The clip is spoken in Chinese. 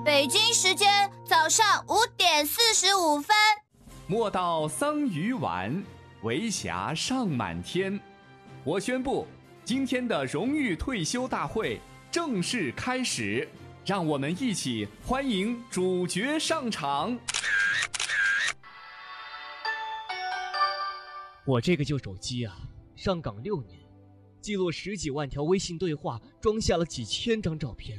北京时间早上5:45。 莫道桑榆晚，为霞尚满天。我宣布，今天的荣誉退休大会正式开始，让我们一起欢迎主角上场。 我这个旧手机啊，上岗6年，记录10几万条微信对话，装下了几千张照片，